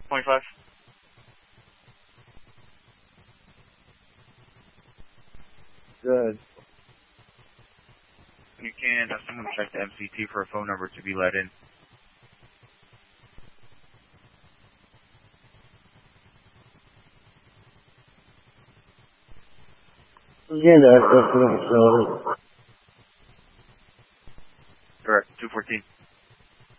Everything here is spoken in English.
25. Good. You can have someone check the MCT for a phone number to be let in. Again, access to the facility. Correct, 214.